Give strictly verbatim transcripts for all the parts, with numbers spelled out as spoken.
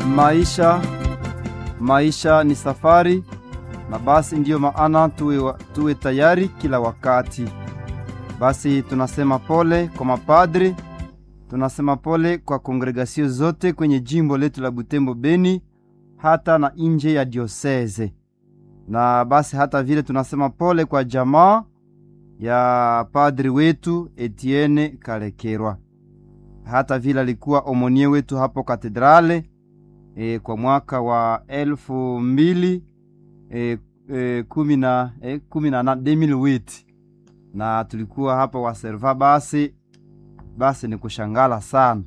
maisha maisha ni safari, na basi ndiyo maana tuwe, tuwe tayari kila wakati. Basi tunasema pole kwa mapadri, tunasema pole kwa kongregasio zote kwenye jimbo letu la Butembo Beni, hata na nje ya diocese. Na basi hata vile tunasema pole kwa jamaa ya padri wetu Etienne Kalekerwa. Hata vile alikuwa omonie wetu hapo katedrale e, kwa mwaka wa elfu mbili e, e, kumina e, kumina na demil wit, na tulikuwa hapa wa serva. Basi basi ni kushangala sana,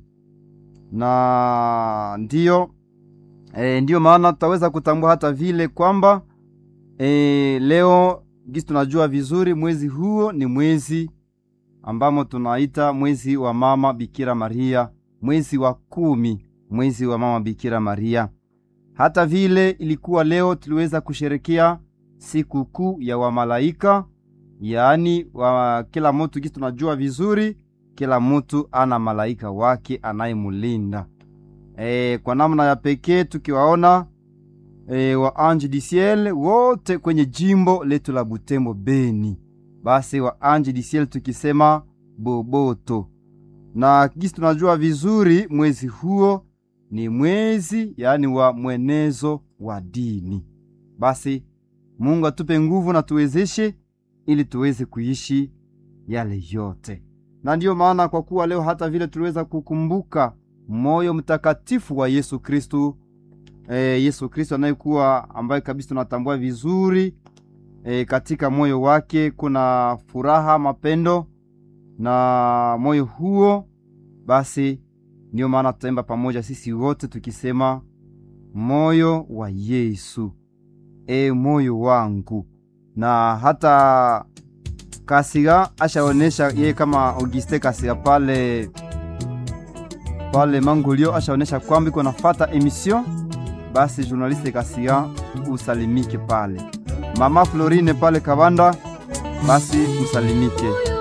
na ndiyo e, ndiyo maana tutaweza kutambua hata vile kwamba e, leo gisi tunajua vizuri mwezi huo ni mwezi ambamo tunaita mwezi wa mama Bikira Maria, mwezi wa kumi, mwezi wa mama Bikira Maria. Hata vile ilikuwa leo tuliweza kusherekea siku kuu ya wamalaika, yaani wa kila mtu gisi tunajua vizuri, kila mtu ana malaika wake anayemulinda. E, kwa namna ya pekee tukiwaona e, wa ange du ciel wote kwenye jimbo letu la Butembo Beni. Basi wa ange du ciel tukisema boboto. Na gisi tunajua vizuri mwezi huo ni mwezi yani wa mwenezo wa dini. Basi Mungu atupe nguvu na tuwezeshe ili tuweze kuishi yale yote. Na ndiyo maana kwa kuwa leo hata vile tuliweza kukumbuka moyo mtakatifu wa Yesu Kristo, e, Yesu Kristo anayekuwa ambaye kabisa tunatambua vizuri e, katika moyo wake kuna furaha, mapendo na moyo huo. Basi ndiyo maana tutaimba pamoja sisi wote tukisema moyo wa Yesu, e moyo wangu. Na hata Kasiga ashaonesha yeye kama Auguste Kasiga pale pale Mangolio ashaonesha kwamba iko nafuata emission. Basi journaliste Kasiga usalimike pale. Mama Florine pale Kabanda, basi usalimike.